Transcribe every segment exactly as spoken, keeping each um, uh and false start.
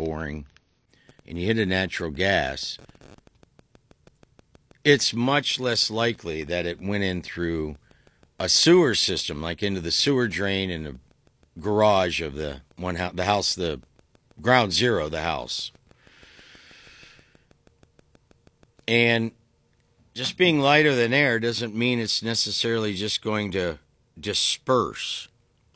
boring and you hit a natural gas, it's much less likely that it went in through a sewer system, like into the sewer drain in the garage of the one house, the house, the ground zero, the house. And just being lighter than air doesn't mean it's necessarily just going to disperse.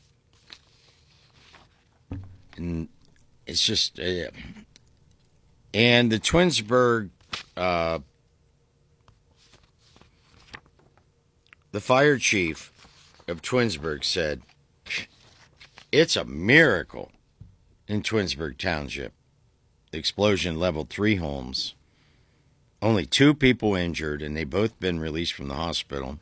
And it's just, uh, and the Twinsburg, uh, the fire chief of Twinsburg said, it's a miracle in Twinsburg Township. The explosion leveled three homes. Only two people injured, and they've both been released from the hospital.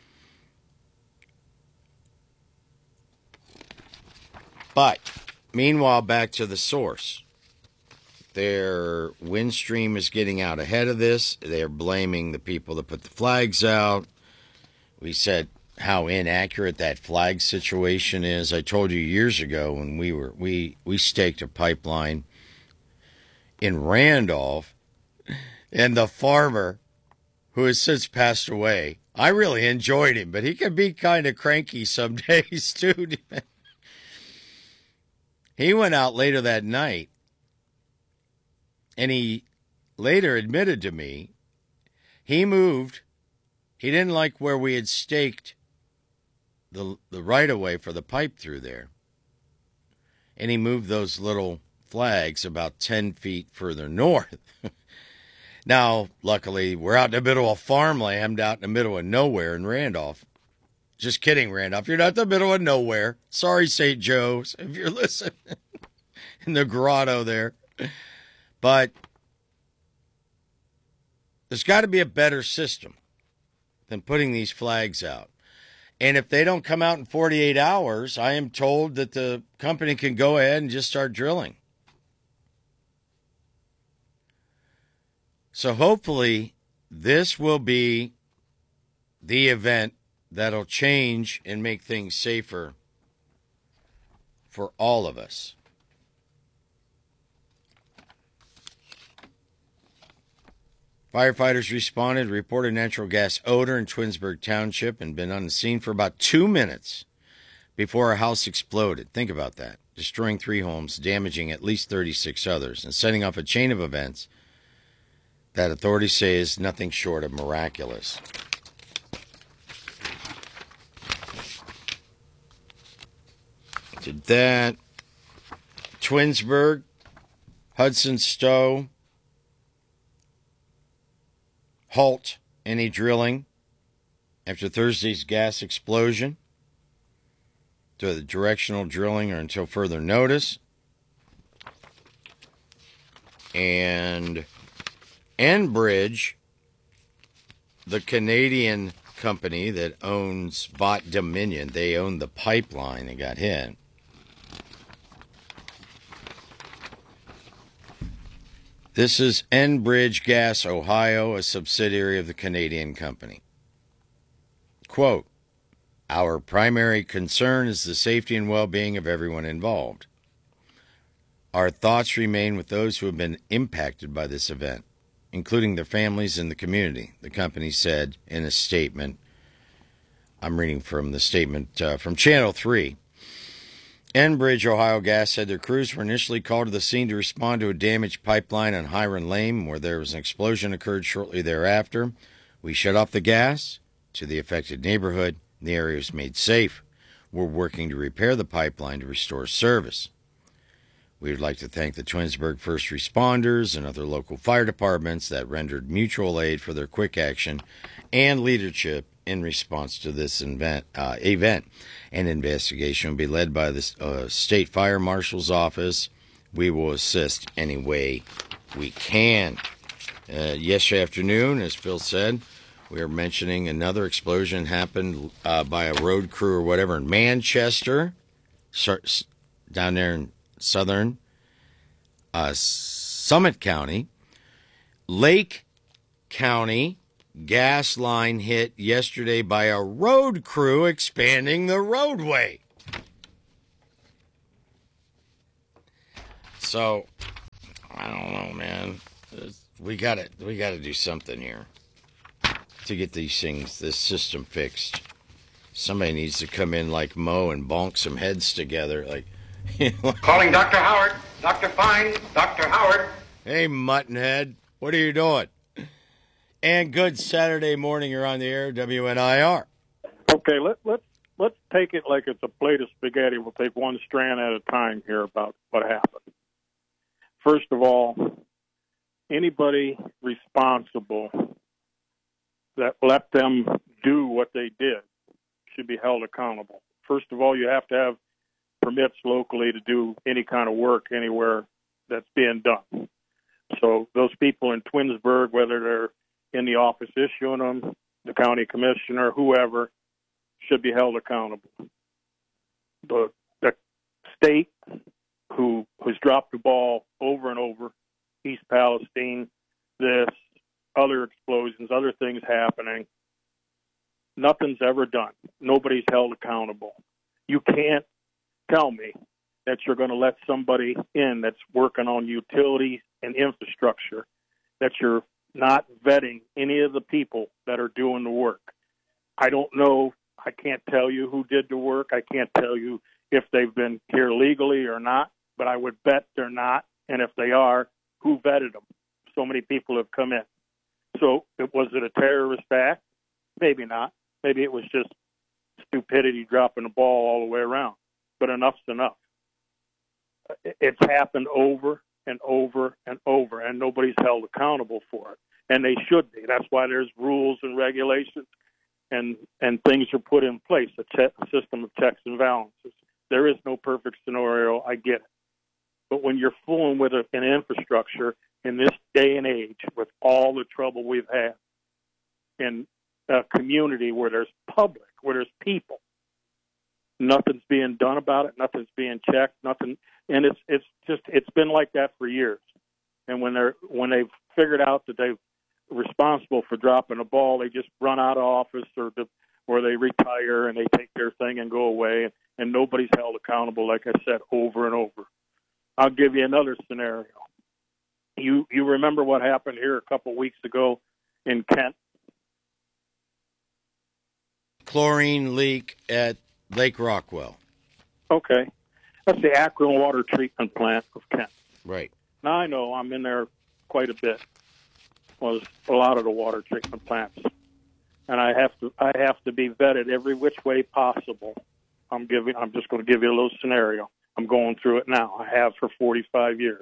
But, meanwhile, back to the source. Their wind stream is getting out ahead of this. They're blaming the people that put the flags out. We said how inaccurate that flag situation is. I told you years ago when we were we we staked a pipeline in Randolph, and the farmer, who has since passed away, I really enjoyed him, but he can be kind of cranky some days too. He went out later that night, and he later admitted to me he moved. He didn't like where we had staked the the right-of-way for the pipe through there. And he moved those little flags about ten feet further north. Now, luckily, we're out in the middle of farmland, out in the middle of nowhere in Randolph. Just kidding, Randolph. You're not in the middle of nowhere. Sorry, Saint Joe's, if you're listening. In the grotto there. But there's got to be a better system than putting these flags out. And if they don't come out in forty-eight hours, I am told that the company can go ahead and just start drilling. So hopefully this will be the event that'll change and make things safer for all of us. Firefighters responded, reported natural gas odor in Twinsburg Township, and been on the scene for about two minutes before a house exploded. Think about that. Destroying three homes, damaging at least thirty-six others, and setting off a chain of events that authorities say is nothing short of miraculous. Did that. Twinsburg, Hudson Stowe, halt any drilling after Thursday's gas explosion to the directional drilling or until further notice. And Enbridge, the Canadian company that owns bought Dominion, they own the pipeline that got hit. This is Enbridge Gas Ohio, a subsidiary of the Canadian company. Quote, our primary concern is the safety and well-being of everyone involved. Our thoughts remain with those who have been impacted by this event, including their families and the community, the company said in a statement. I'm reading from the statement uh, from Channel three. Enbridge Ohio Gas said their crews were initially called to the scene to respond to a damaged pipeline on Hiram Lane, where there was an explosion occurred shortly thereafter. We shut off the gas to the affected neighborhood. The area was made safe. We're working to repair the pipeline to restore service. We would like to thank the Twinsburg first responders and other local fire departments that rendered mutual aid for their quick action and leadership in response to this event. Uh, event. An investigation will be led by the uh, State Fire Marshal's Office. We will assist any way we can. Uh, yesterday afternoon, as Phil said, we were mentioning another explosion happened uh, by a road crew or whatever in Manchester, down there in southern uh, Summit County. Lake County gas line hit yesterday by a road crew expanding the roadway. So know, man. We gotta we gotta do something here to get these things, this system fixed. Somebody needs to come in like Mo and bonk some heads together. Like, you know. Calling Doctor Howard. Doctor Fine. Doctor Howard. Hey, Muttonhead. What are you doing? And good Saturday morning. You're on the air, W N I R. Okay, let, let's let's take it like it's a plate of spaghetti. We'll take one strand at a time here about what happened. First of all, anybody responsible that let them do what they did should be held accountable. First of all, you have to have permits locally to do any kind of work anywhere that's being done. So those people in Twinsburg, whether they're in the office issuing them, the county commissioner, whoever, should be held accountable. The, the state who has dropped the ball over and over, East Palestine, this, other explosions, other things happening, nothing's ever done. Nobody's held accountable. You can't tell me that you're going to let somebody in that's working on utilities and infrastructure, that you're not vetting any of the people that are doing the work. I don't know. I can't tell you who did the work. I can't tell you if they've been here legally or not, but I would bet they're not. And if they are, who vetted them? So many people have come in. So was it a terrorist act? Maybe not. Maybe it was just stupidity dropping the ball all the way around. But enough's enough. It's happened over and over and over, and nobody's held accountable for it. And they should be. That's why there's rules and regulations and, and things are put in place, a, che- a system of checks and balances. There is no perfect scenario. I get it. But when you're fooling with a, an infrastructure in this day and age, with all the trouble we've had in a community where there's public, where there's people, nothing's being done about it. Nothing's being checked. Nothing, and it's it's just it's been like that for years. And when they're when they've figured out that they're responsible for dropping a ball, they just run out of office or the, or they retire and they take their thing and go away. And, and nobody's held accountable, like I said, over and over. I'll give you another scenario. You you remember what happened here a couple weeks ago in Kent? Chlorine leak at Lake Rockwell. Okay. That's the Akron Water Treatment Plant of Kent. Right. Now, I know I'm in there quite a bit. Was a lot of the water treatment plants. And I have to I have to be vetted every which way possible. I'm giving I'm just going to give you a little scenario. I'm going through it now. I have for forty-five years.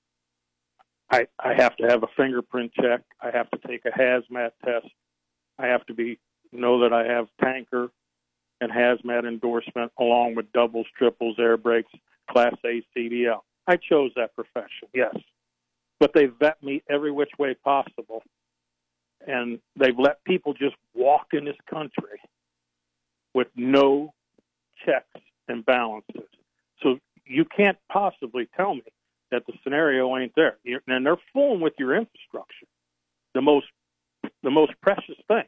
I I have to have a fingerprint check. I have to take a hazmat test. I have to be know that I have tanker and hazmat endorsement along with doubles, triples, air brakes, Class A C D L. I chose that profession, yes. But they vet me every which way possible. And they've let people just walk in this country with no checks and balances. So you can't possibly tell me that the scenario ain't there. And they're fooling with your infrastructure, the most, the most precious thing,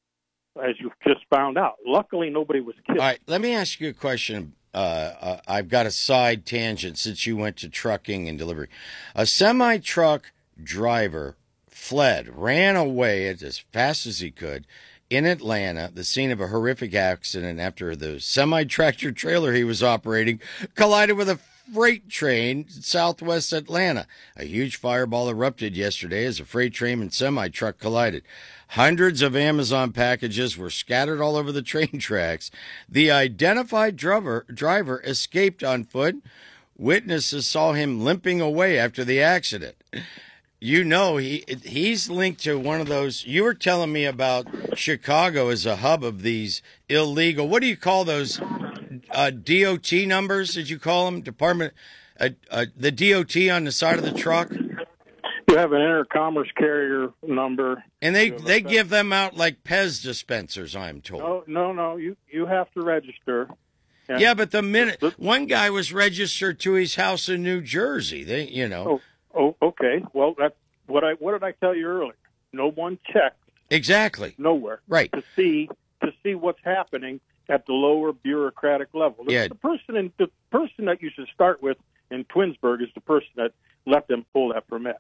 as you've just found out. Luckily, nobody was killed. All right, let me ask you a question. Uh, uh, I've got a side tangent since you went to trucking and delivery. A semi-truck driver fled, ran away as fast as he could in Atlanta, the scene of a horrific accident after the semi-tractor trailer he was operating collided with a freight train in southwest Atlanta. A huge fireball erupted yesterday as a freight train and semi-truck collided. Hundreds of Amazon packages were scattered all over the train tracks. The identified driver, driver escaped on foot. Witnesses saw him limping away after the accident. You know, he he's linked to one of those. You were telling me about Chicago as a hub of these illegal, what do you call those, uh, D O T numbers, did you call them? Department, uh, uh, the D O T on the side of the truck? You have an intercommerce carrier number. And they, they give them out like Pez dispensers, I'm told. No, no, no. You, you have to register. And yeah, but the minute one guy was registered to his house in New Jersey, they, you know. Oh, oh okay. Well, that's what I, what did I tell you earlier? No one checks. Exactly. Nowhere. Right. To see, to see what's happening at the lower bureaucratic level. The, yeah. the person in, the person that you should start with in Twinsburg is the person that let them pull that permit.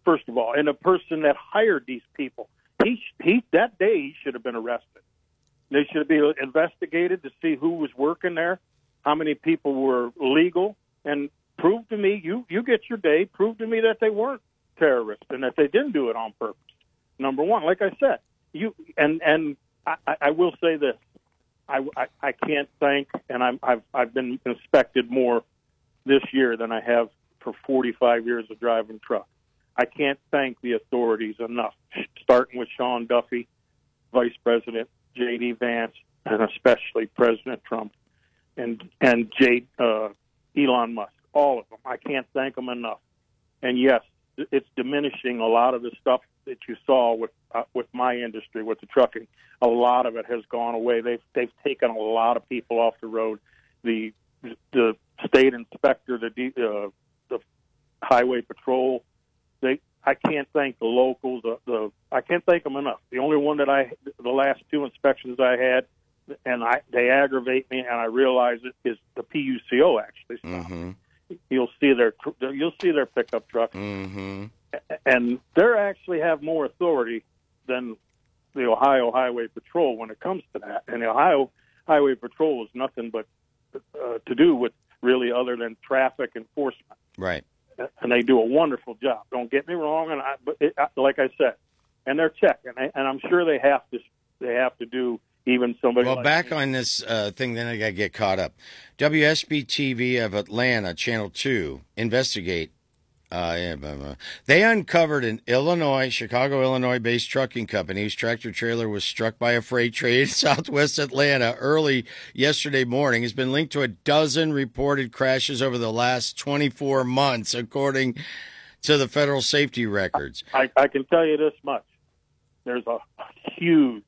first of all, and the person that hired these people, he he that day he should have been arrested. They should be investigated to see who was working there, how many people were legal, and prove to me, you, you get your day, prove to me that they weren't terrorists and that they didn't do it on purpose. Number one, like I said, you and and I, I will say this, I, I, I can't thank, and I'm, I've I've been inspected more this year than I have for forty-five years of driving truck. I can't thank the authorities enough, starting with Sean Duffy, Vice President J D Vance, and especially President Trump, and and J, uh, Elon Musk, all of them. I can't thank them enough. And yes, it's diminishing a lot of the stuff that you saw with uh, with my industry, with the trucking. A lot of it has gone away. They've they've taken a lot of people off the road. The the state inspector, the uh, the highway patrol, they. I can't thank the locals. The, the I can't thank them enough. The only one that I, the last two inspections I had, and I they aggravate me, and I realize it is the P U C O actually stopped. Mm-hmm. You'll see their you'll see their pickup trucks, mm-hmm. and they actually have more authority than the Ohio Highway Patrol when it comes to that. And the Ohio Highway Patrol is nothing but uh, to do with really other than traffic enforcement. Right. And they do a wonderful job. Don't get me wrong, and I, but it, like I said, and they're checking, and I'm sure they have to. They have to do even somebody. Well, like back me. on this uh, thing, then I got to get caught up. W S B T V of Atlanta, Channel Two, investigate. Uh, yeah, blah, blah. They uncovered an Illinois, Chicago, Illinois-based trucking company whose tractor trailer was struck by a freight train in southwest Atlanta early yesterday morning. Has been linked to a dozen reported crashes over the last twenty-four months, according to the federal safety records. I, I can tell you this much. There's a huge,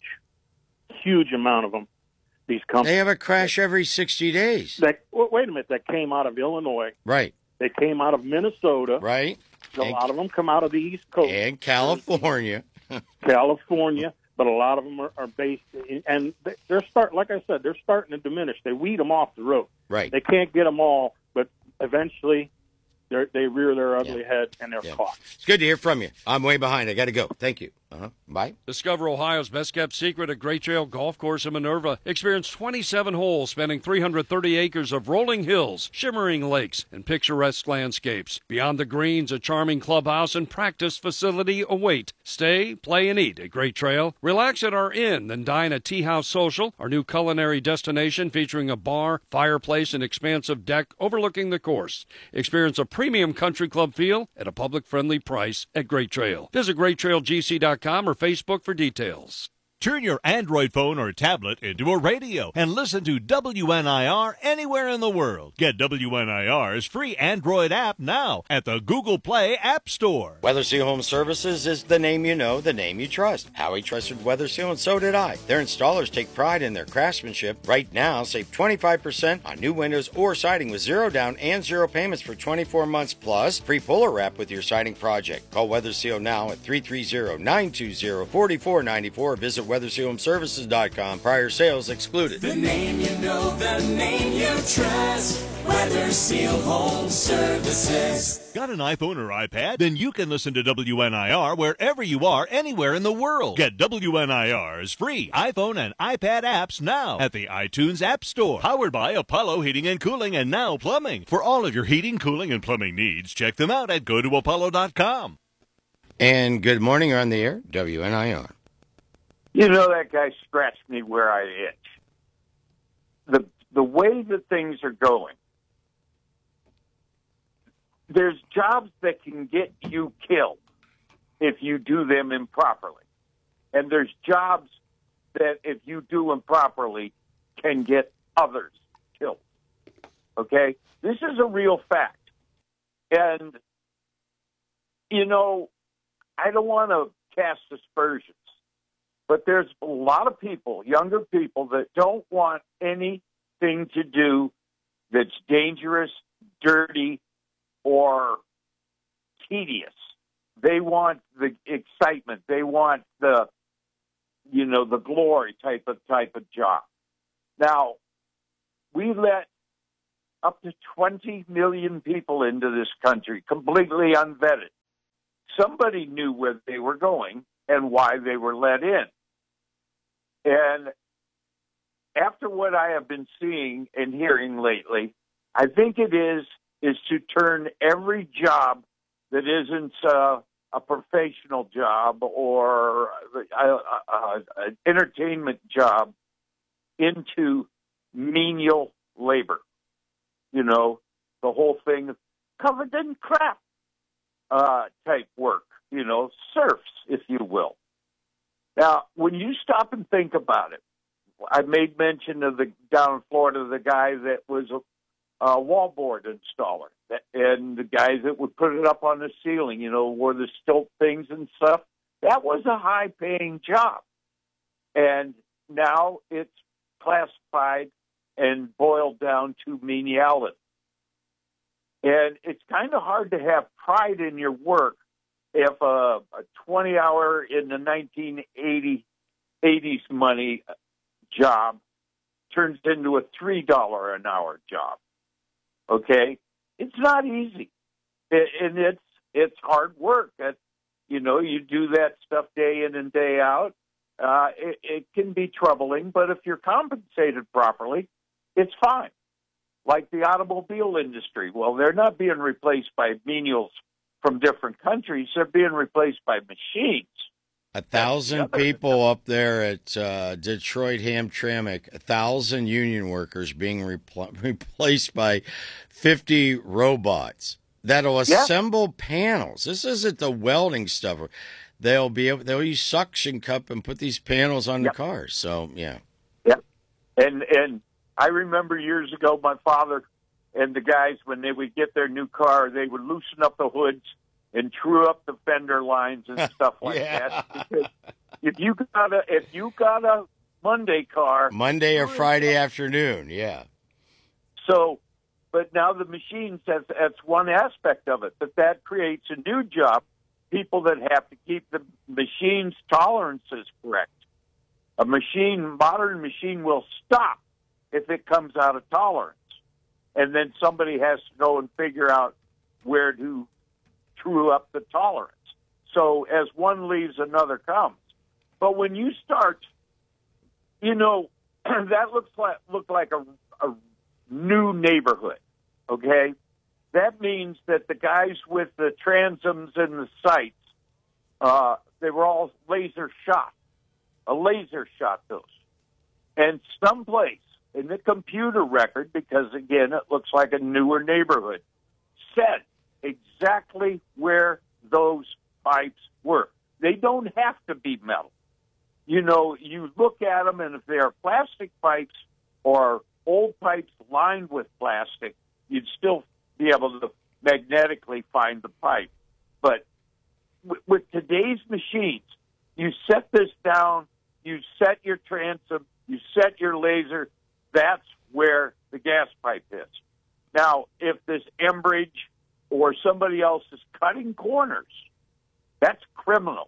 huge amount of them. These companies. They have a crash every sixty days. That, wait a minute. That came out of Illinois. Right. They came out of Minnesota. Right. A and, lot of them come out of the East Coast. And California. California, but a lot of them are, are based, in, and they're start. Like I said, they're starting to diminish. They weed them off the road. Right. They can't get them all, but eventually they they rear their ugly yeah. head and they're yeah. caught. It's good to hear from you. I'm way behind. I got to go. Thank you. Uh-huh. Bye. Discover Ohio's best-kept secret at Great Trail Golf Course in Minerva. Experience twenty-seven holes spanning three hundred thirty acres of rolling hills, shimmering lakes, and picturesque landscapes. Beyond the greens, a charming clubhouse and practice facility await. Stay, play, and eat at Great Trail. Relax at our inn, then dine at Tea House Social, our new culinary destination featuring a bar, fireplace, and expansive deck overlooking the course. Experience a premium country club feel at a public-friendly price at Great Trail. Visit great trail g c dot com or Facebook for details. Turn your Android phone or tablet into a radio and listen to W N I R anywhere in the world. Get W N I R's free Android app now at the Google Play App Store. Weather Seal Home Services is the name you know, the name you trust. Howie trusted Weather Seal, and so did I. Their installers take pride in their craftsmanship. Right now, save twenty-five percent on new windows or siding with zero down and zero payments for twenty-four months, plus free puller wrap with your siding project. Call Weather Seal now at three three zero, nine two zero, four four nine four. Visit weather seal home services dot com. Prior sales excluded. The name you know, the name you trust. Weather Seal Home Services. Got an iPhone or iPad? Then you can listen to W N I R wherever you are, anywhere in the world. Get W N I R's free iPhone and iPad apps now at the iTunes App Store. Powered by Apollo Heating and Cooling and Now Plumbing. For all of your heating, cooling, and plumbing needs, check them out at go to apollo dot com. And good morning, you're on the air, W N I R. You know, that guy scratched me where I itch. The the way that things are going, there's jobs that can get you killed if you do them improperly. And there's jobs that, if you do them properly, can get others killed. Okay? This is a real fact. And, you know, I don't want to cast aspersions. But there's a lot of people, younger people, that don't want anything to do that's dangerous, dirty, or tedious. They want the excitement. They want the, you know, the glory type of type of job. Now, we let up to twenty million people into this country, completely unvetted. somebody knew where they were going and why they were let in. And after what I have been seeing and hearing lately, I think it is is to turn every job that isn't uh, a professional job or an entertainment job into menial labor. You know, the whole thing of covered in crap uh, type work, you know, serfs, if you will. Now, when you stop and think about it, I made mention of the down in Florida, the guy that was a, a wallboard installer, and the guys that would put it up on the ceiling, you know, wore the stilt things and stuff. That was a high-paying job, and now it's classified and boiled down to meniality. And it's kind of hard to have pride in your work if a, a twenty-hour in the nineteen eighties money job turns into a three dollars an hour job. Okay? It's not easy. It, and it's it's hard work. That, you know, you do that stuff day in and day out. Uh, it, it can be troubling, but if you're compensated properly, it's fine. Like the automobile industry. Well, they're not being replaced by menials from different countries. They're being replaced by machines. A thousand people up there at uh, Detroit Hamtramck, a thousand union workers being repl- replaced by fifty robots that'll assemble yeah. panels. This isn't the welding stuff. They'll be able, they'll use suction cup and put these panels on yep. the cars. So yeah, yeah, and and I remember years ago, my father and the guys, when they would get their new car, they would loosen up the hoods and true up the fender lines and stuff like yeah. that. Because if you got a if you got a Monday car, Monday or Friday afternoon, yeah. So, but now the machines, that's, that's one aspect of it. But that creates a new job. People that have to keep the machine's tolerances correct. A machine, modern machine, will stop if it comes out of tolerance, and then somebody has to go and figure out where to true up the tolerance. So as one leaves, another comes. But when you start, you know, that looks like looked like a, a new neighborhood. Okay, that means that the guys with the transoms and the sights, uh, they were all laser shot. A laser shot those, and someplace in the computer record, because again it looks like a newer neighborhood, said exactly where those pipes were. They don't have to be metal. You know, you look at them, and if they are plastic pipes or old pipes lined with plastic, you'd still be able to magnetically find the pipe. But w- with today's machines, you set this down, you set your transom, you set your laser, that's where the gas pipe is. Now, if this Enbridge or somebody else is cutting corners, that's criminal.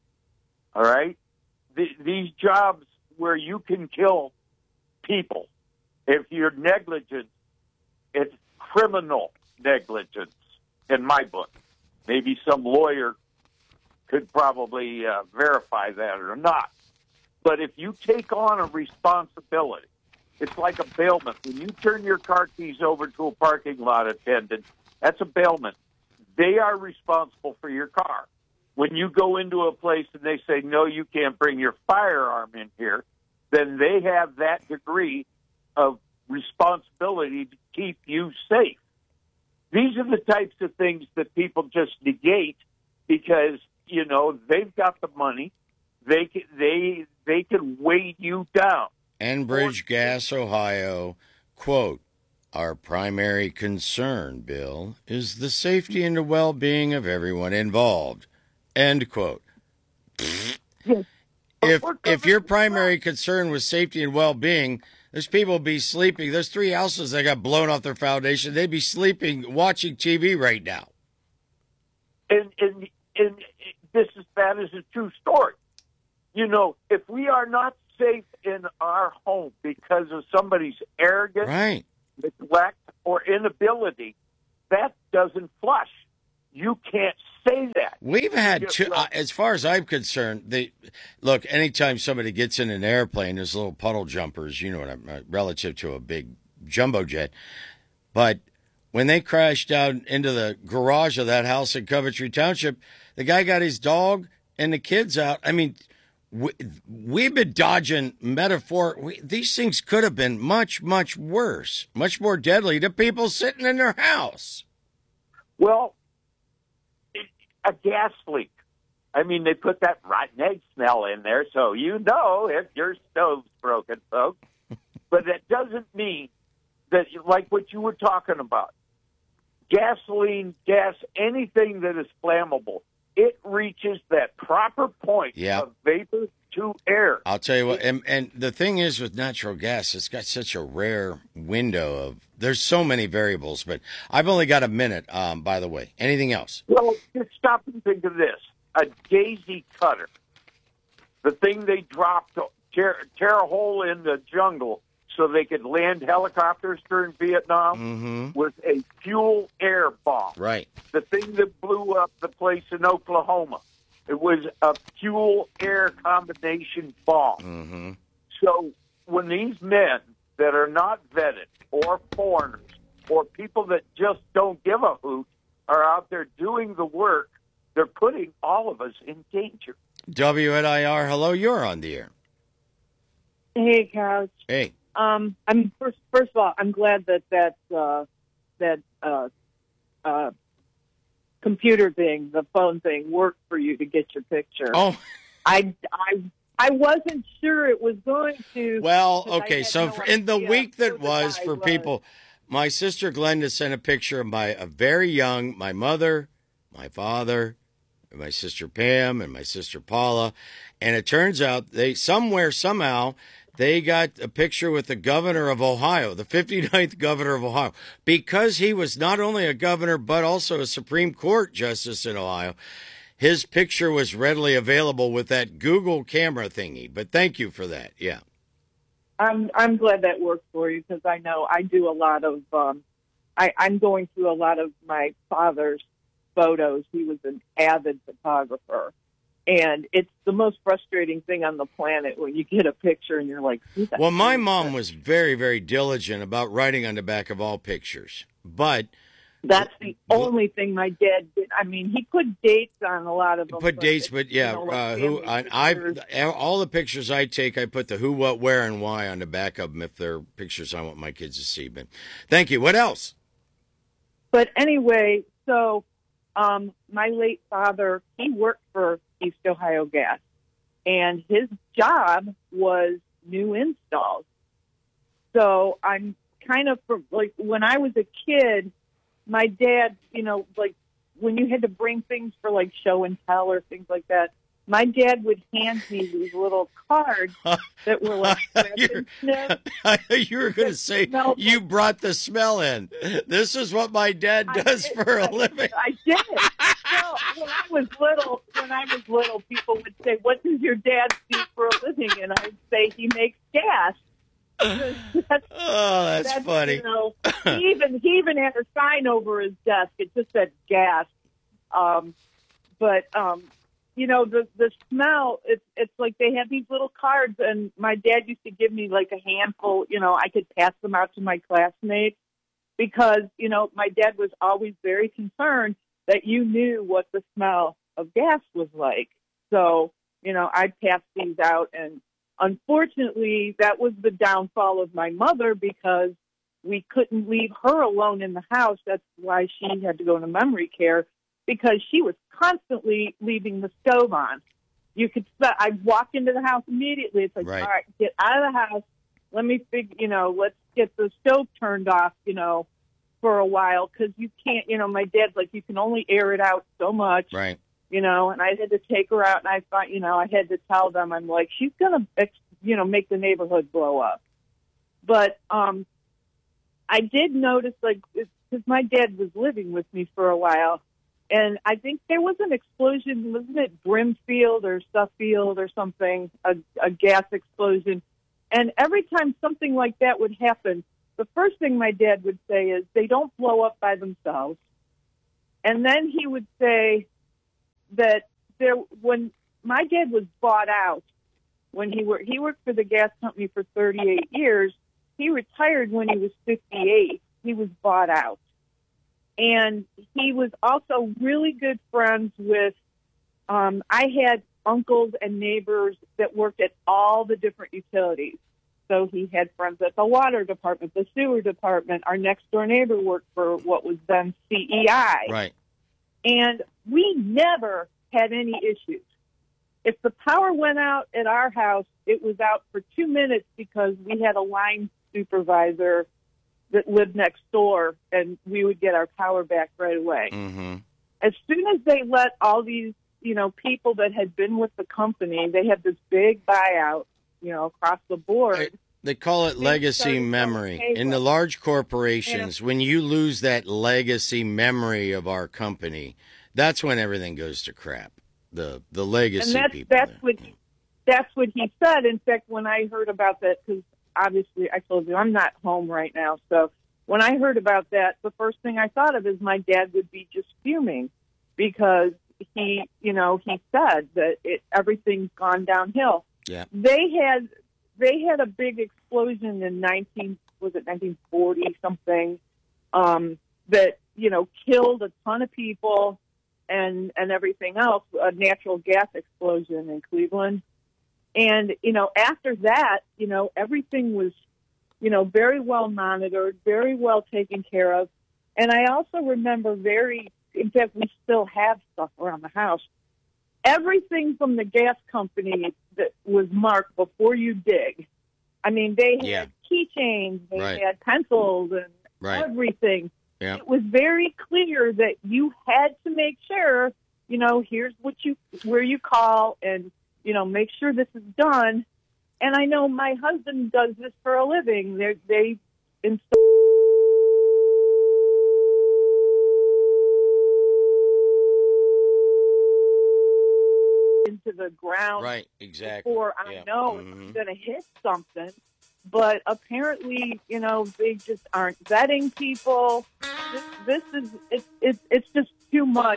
All right? The, these jobs where you can kill people, if you're negligent, it's criminal negligence in my book. Maybe some lawyer could probably uh, verify that or not. But if you take on a responsibility, it's like a bailment. When you turn your car keys over to a parking lot attendant, that's a bailment. They are responsible for your car. When you go into a place and they say, no, you can't bring your firearm in here, then they have that degree of responsibility to keep you safe. These are the types of things that people just negate because, you know, they've got the money. They can, they, they can weigh you down. Enbridge Gas, Ohio, quote, our primary concern, Bill, is the safety and the well-being of everyone involved, end quote. Yes. If if your primary concern was safety and well-being, there's people be sleeping. There's three houses that got blown off their foundation. They'd be sleeping, watching T V right now. And, and, and this is, that is a true story. You know, if we are not safe in our home because of somebody's arrogance, right, neglect, or inability, that doesn't flush. You can't say that. We've had Yeah, two, well- uh, as far as I'm concerned, they look, anytime somebody gets in an airplane, there's little puddle jumpers, you know what I'm, uh, relative to a big jumbo jet. But when they crashed down into the garage of that house in Coventry Township, the guy got his dog and the kids out. I mean, we, we've been dodging metaphor. We, these things could have been much, much worse, much more deadly to people sitting in their house. Well, it, a gas leak. I mean, they put that rotten egg smell in there, so you know if your stove's broken, folks. But that doesn't mean that, like what you were talking about, gasoline, gas, anything that is flammable, it reaches that proper point Yeah. of vapor to air. I'll tell you what, and, and the thing is with natural gas, it's got such a rare window of, there's so many variables, but I've only got a minute, um, by the way. Anything else? Well, just stop and think of this. A daisy cutter, the thing they dropped, to tear, tear a hole in the jungle so they could land helicopters during Vietnam, Mm-hmm. was a fuel air bomb. Right. The thing that blew up the place in Oklahoma, it was a fuel air combination bomb. Mm-hmm. So when these men that are not vetted or foreigners or people that just don't give a hoot are out there doing the work, they're putting all of us in danger. W N I R, hello, you're on the air. Hey, Couch. Hey. Um, I'm first. First of all, I'm glad that that uh, that uh, uh, computer thing, the phone thing, worked for you to get your picture. Oh, I, I, I wasn't sure it was going to. well, 'cause I okay, had so no for, in the idea week who that the was guy for was. people, my sister Glenda sent a picture of my a very young, my mother, my father, and my sister Pam, and my sister Paula, and it turns out they somewhere, somehow, they got a picture with the governor of Ohio, the fifty-ninth governor of Ohio, because he was not only a governor but also a Supreme Court justice in Ohio. His picture was readily available with that Google camera thingy. But thank you for that. Yeah. I'm I'm glad that worked for you because I know I do a lot of. Um, I, I'm going through a lot of my father's photos. He was an avid photographer. And it's the most frustrating thing on the planet when you get a picture and you're like, who the Well, my heck is mom this? was very, very diligent about writing on the back of all pictures. But That's the only thing my dad did. I mean, he put dates on a lot of them. put dates, but yeah, you know, like uh, who family I, I pictures. all the pictures I take, I put the who, what, where, and why on the back of them if they're pictures I want my kids to see. But thank you. What else? But anyway, so um, my late father, he worked for East Ohio Gas, and his job was new installs. So I'm kind of from, like when I was a kid, my dad, you know, like when you had to bring things for like show and tell or things like that, my dad would hand me these little cards that were like You're- scratch and sniff. I thought you were going to say No. you brought the smell in. This is what my dad I does did. for a I- living. I did. No, when I was little, when I was little, people would say, "What does your dad do for a living?" And I'd say, "He makes gas." That's, Oh, that's, that's funny. You know, he even he even had a sign over his desk. It just said gas. Um, but um, you know, the the smell. It's it's like they had these little cards, and my dad used to give me like a handful. You know, I could pass them out to my classmates because you know my dad was always very concerned that you knew what the smell of gas was like. So you know, I'd pass these out, and unfortunately, that was the downfall of my mother because we couldn't leave her alone in the house. That's why she had to go into memory care because she was constantly leaving the stove on. You could, I'd walk into the house immediately. It's like, Right. all right, get out of the house. Let me figure, you know, let's get the stove turned off, you know, for a while because you can't, you know, my dad's like, you can only air it out so much. Right. You know, and I had to take her out, and I thought, you know, I had to tell them, I'm like, she's going to, you know, make the neighborhood blow up. But um, I did notice, like, because my dad was living with me for a while, and I think there was an explosion, wasn't it Brimfield or Suffield or something, a, a gas explosion. And every time something like that would happen, the first thing my dad would say is, they don't blow up by themselves. And then he would say, that there when my dad was bought out, when he worked he worked for the gas company for thirty-eight years. He retired when he was fifty-eight. He was bought out. And he was also really good friends with, um, I had uncles and neighbors that worked at all the different utilities. So he had friends at the water department, the sewer department. Our next door neighbor worked for what was then C E I. Right. And we never had any issues. If the power went out at our house, it was out for two minutes because we had a line supervisor that lived next door, and we would get our power back right away. Mm-hmm. As soon as they let all these, you know, people that had been with the company, they had this big buyout, you know, across the board. They call it They legacy started memory. going In the large corporations, when you lose that legacy memory of our company, that's when everything goes to crap. The the legacy and that's, people. that's there. what that's what he said. In fact, when I heard about that, because obviously I told you I'm not home right now, so when I heard about that, the first thing I thought of is my dad would be just fuming because he, you know, he said that it, everything's gone downhill. Yeah. They had they had a big explosion in nineteen was it nineteen forty something um, that you know killed a ton of people and and everything else. A natural gas explosion in Cleveland. And, you know, after that, you know, everything was, you know, very well monitored, very well taken care of. And I also remember very, in fact, we still have stuff around the house. Everything from the gas company that was marked before you dig. I mean, they had Yeah. keychains, they Right. had pencils and Right. everything. Yeah. It was very clear that you had to make sure, you know, here's what you, where you call and, you know, make sure this is done. And I know my husband does this for a living. They're, they install into the ground Right, exactly. before I Yeah. know Mhm. it's going to hit something. But apparently, you know, they just aren't vetting people. This, this is it's it's it's just too much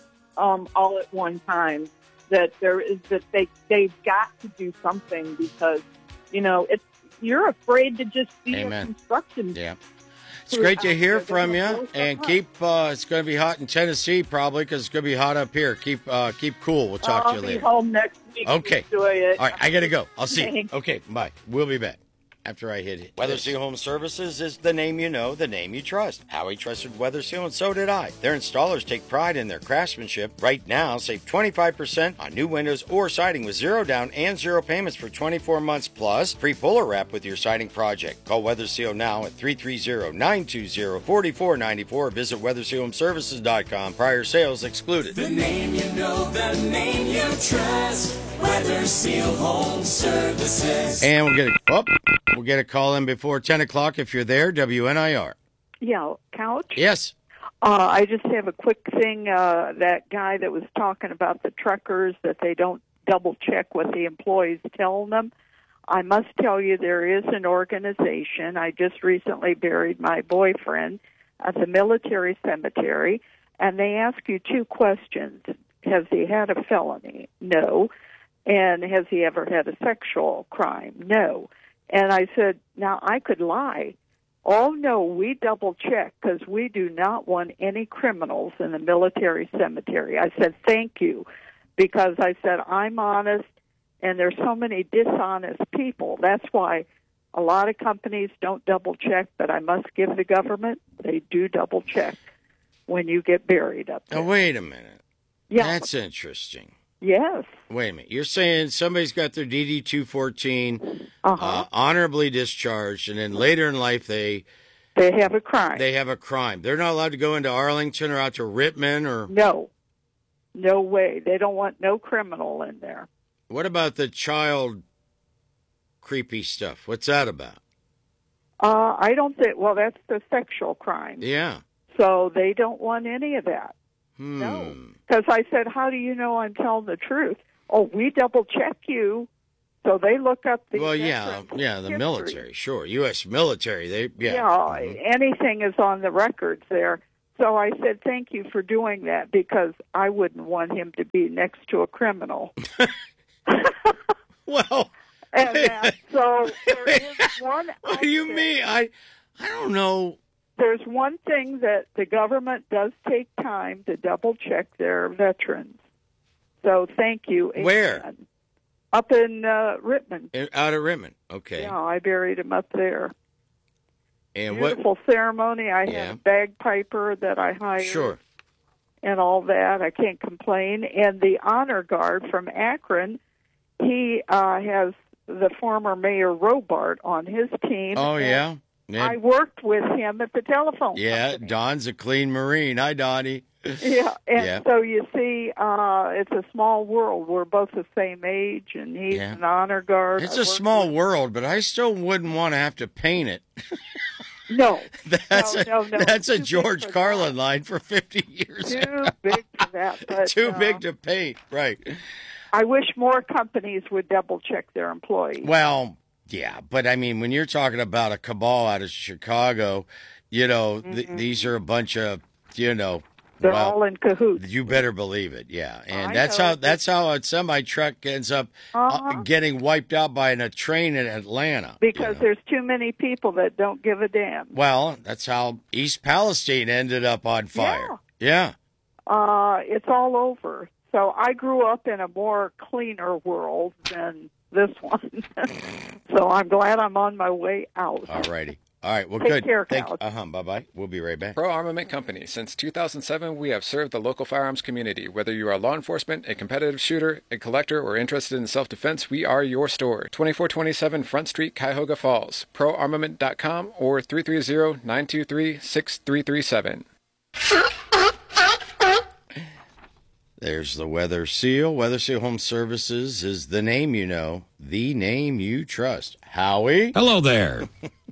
um, all at one time. That there is that they they've got to do something because you know it's you're afraid to just see Amen. a construction. Yeah. It's great to hear from you, Blow and stuff keep. Uh, it's going to be hot in Tennessee probably because it's going to be hot up here. Keep uh, keep cool. We'll talk I'll to you be later. home next week. Okay. Enjoy it. All right, I got to go. I'll see you. Thanks. Okay, bye. We'll be back after I hit it. Weather Seal Home Services is the name you know, the name you trust. Howie trusted Weather Seal, and so did I. Their installers take pride in their craftsmanship. Right now, save twenty-five percent on new windows or siding with zero down and zero payments for twenty-four months, plus free puller wrap with your siding project. Call Weather Seal now at three three zero, nine two zero, four four nine four or visit weather seal home services dot com. Prior sales excluded. The name you know, the name you trust. Weather Seal Home Services. And we'll get a, oh, we'll get a call in before ten o'clock if you're there, W N I R. Yeah, Couch? Yes. Uh, I just have a quick thing. Uh, that guy that was talking about the truckers, that they don't double check what the employees tell them. I must tell you, there is an organization. I just recently buried my boyfriend at the military cemetery, and they ask you two questions. Has he had a felony? No. And has he ever had a sexual crime? No. And I said, now I could lie. Oh, no, we double check because we do not want any criminals in the military cemetery. I said, thank you, because I said, I'm honest, and there's so many dishonest people. That's why a lot of companies don't double check, but I must give the government, they do double check when you get buried up there. Now, wait a minute. Yeah. That's interesting. Yes. Wait a minute. You're saying somebody's got their D D two fourteen Uh-huh. uh, honorably discharged, and then later in life they They have a crime. they have a crime. They're not allowed to go into Arlington or out to Rittman or. No. No way. They don't want no criminal in there. What about the child creepy stuff? What's that about? Uh, I don't think, well, that's the sexual crime. Yeah. So they don't want any of that. Hmm. No. Because I said, how do you know I'm telling the truth? Oh, we double check you. So they look up the. Well, yeah, veterans' yeah, the history. military, sure, U S military. They, yeah. Yeah, Mhm. anything is on the records there. So I said, thank you for doing that, because I wouldn't want him to be next to a criminal. Well, and that, so there is one. What do you mean? I, I don't know. There's one thing that the government does take time to double check their veterans. So thank you. Where? Amen. Up in uh, Rittman. Out of Rittman. Okay. Yeah, I buried him up there. And Beautiful what? ceremony. I Yeah. had a bagpiper that I hired. Sure. And all that. I can't complain. And the honor guard from Akron, he uh, has the former Mayor Robart on his team. Oh, yeah? yeah? I worked with him at the telephone Yeah, company. Don's a clean Marine. Hi, Donnie. Yeah, and Yeah. so you see, uh, it's a small world. We're both the same age, and he's Yeah. an honor guard. It's I a worked small with- world, but I still wouldn't want to have to paint it. No, That's no, a, no, no. That's a Too big George for Carlin line for fifty years. Too big for that. But, Too uh, big to paint, right. I wish more companies would double check their employees. Well, yeah, but I mean, when you're talking about a cabal out of Chicago, you know, th- Mhm. these are a bunch of, you know, They're well, all in cahoots. you better believe it, yeah. And I that's know. how that's how a semi truck ends up Uh-huh. uh, getting wiped out by a train in Atlanta. Because there's too many people that don't give a damn. Well, that's how East Palestine ended up on fire. Yeah. Uh, it's all over. So I grew up in a more cleaner world than this one. So I'm glad I'm on my way out. All righty. All right. Well, Take good. care, Thank Cal. Uh-huh. Bye-bye. We'll be right back. Pro Armament Company. Since two thousand seven, we have served the local firearms community. Whether you are law enforcement, a competitive shooter, a collector, or interested in self-defense, we are your store. twenty-four twenty-seven Front Street, Cuyahoga Falls. pro armament dot com or three three zero, nine two three, six three three seven. There's the Weather Seal. Weather Seal Home Services is the name you know, the name you trust. Howie? Hello there.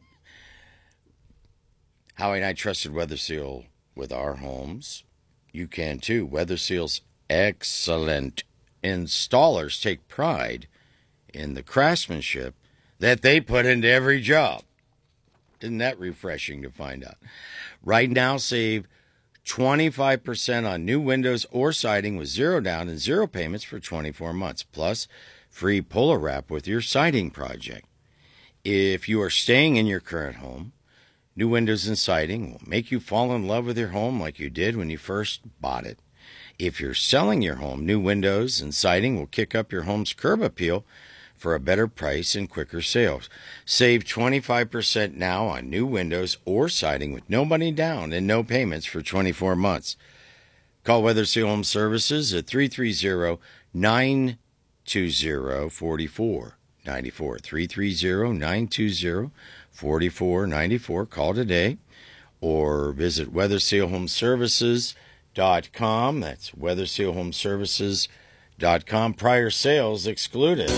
Howie and I trusted Weather Seal with our homes. You can too. Weather Seal's excellent installers take pride in the craftsmanship that they put into every job. Isn't that refreshing to find out? Right now, save twenty-five percent on new windows or siding with zero down and zero payments for twenty-four months, plus free puller wrap with your siding project. If you are staying in your current home, new windows and siding will make you fall in love with your home like you did when you first bought it. If you're selling your home, new windows and siding will kick up your home's curb appeal for a better price and quicker sales. Save twenty-five percent now on new windows or siding with no money down and no payments for twenty-four months. Call Weather Seal Home Services at three three zero, nine two zero, four four nine four. three three zero, nine two zero, four four nine four. Call today or visit weather seal home services dot com. That's weather seal home services dot com. Prior sales excluded.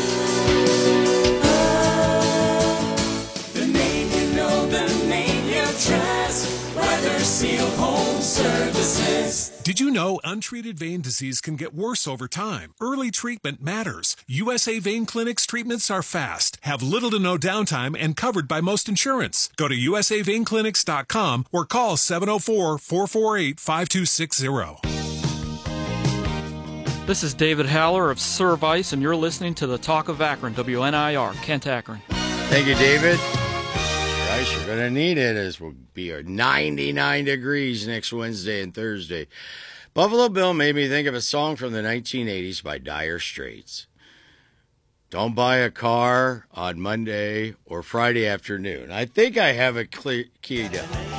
The name you know, the name you trust. Weather Seal Home Services. Did you know untreated vein disease can get worse over time? Early treatment matters. U S A Vein Clinic's treatments are fast, have little to no downtime, and covered by most insurance. Go to U S A vein clinics dot com or call seven oh four, four four eight, five two six zero. This is David Haller of Service, and you're listening to the Talk of Akron, W N I R, Kent, Akron. Thank you, David. Guys, you're going to need it as we'll be at ninety-nine degrees next Wednesday and Thursday. Buffalo Bill made me think of a song from the nineteen eighties by Dire Straits. Don't buy a car on Monday or Friday afternoon. I think I have it clear, keyed up.